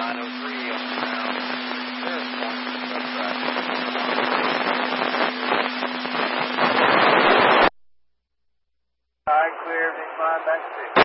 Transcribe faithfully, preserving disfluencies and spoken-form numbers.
nine oh three now. There's one. That's right. All right, clear. Big fine back to six.